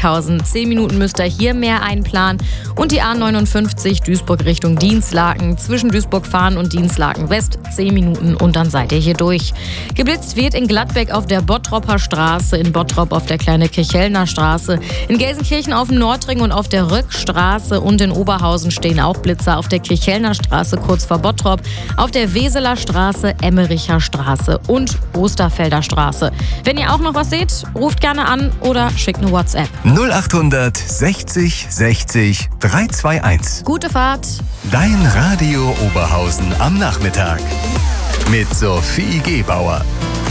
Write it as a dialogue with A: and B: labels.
A: Recklinghausen. 10 Minuten müsst ihr hier mehr einplanen. Und die A59 Duisburg Richtung Dinslaken. Zwischen Duisburg-Fahn und Dinslaken-West 10 Minuten und dann seid ihr hier durch. Geblitzt wird in Gladbeck auf der Bottropper Straße, in Bottrop auf der Kleine Kirchhellner Straße, in Gelsenkirchen auf dem Nordring und auf der Röckstraße und in Oberhausen stehen auch Blitzer auf der Kirchhellner Straße kurz vor Bottrop, auf der Weseler Straße, Emmericher Straße und Osterfelder Straße. Wenn ihr auch noch was seht, ruft gerne an oder schickt eine WhatsApp.
B: 0800 60 60 321.
A: Gute Fahrt!
B: Dein Radio Oberhausen am Nachmittag. Mit Sophie Gebauer.